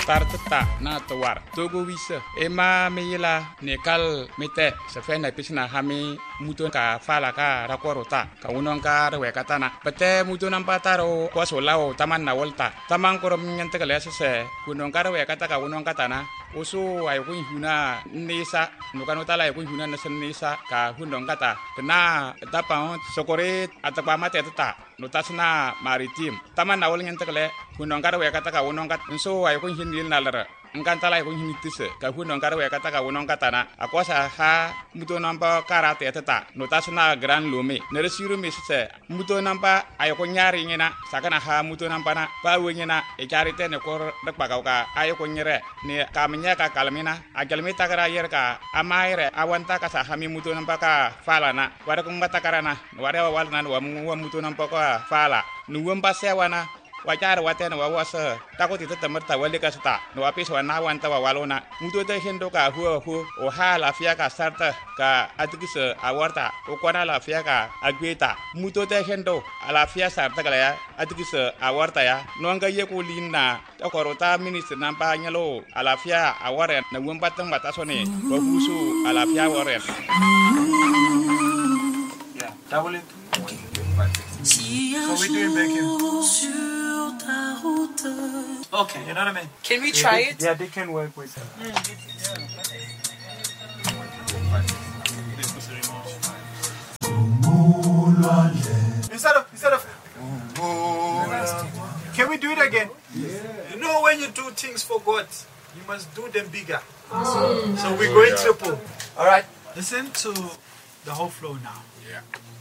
tartata na tawar togo wisa ema meyila nekal mete sefena pisna hami muton ka fala ka rakorota ka unon ka rewekatana pete muton ampataro kwasolao taman na volta taman korom nyante kale se kunon ka rewekata ka unon katana usu ay kun huna nisa nukano tala ay kun huna nasen nisa ka hundong kata tena tapang sokore atakpa mate tata notasna maritim taman na wol nyante kale kunon ka rewekata ka unon kat so ay kun hinil nalara engkantala ay kun hinitise ka hundong ka rewekata ka unon katana akwasa ha muton ampa karate tata notasna gran lume neresiru misse muton ampa ay kun nyari ngena sakana ha muton ampa na pa wengena e charite ne kor dakpa ka ay kun nyere ne kamnya ka kalmina ajalmi takara yer ka amaire awanta ka sa hami muton ampa ka fala na wara kun batakarana wara walna wa muton ampa ka fala nuwam pasewana wajar watena wawasa takoti tetamerta wale ka sta no apis wana wanta walona muto te hendo ka hu o ha la fia ka sarta ka atikise awarta o kwana la fia ka agweta muto te hendo ala fia sarta kala ya atikise awarta ya no nga ye ko linna takorota minister nampa nyalo ala fia aware na wempatang batasone bahusu ala fia aware yeah double it. So we doing back here. Okay, you know what I mean? Can we try it? Yeah, they can work with it. Instead of can we do it again? Yeah. You know when you do things for God, you must do them bigger. So we're going triple. Alright, listen to the whole flow now. Yeah.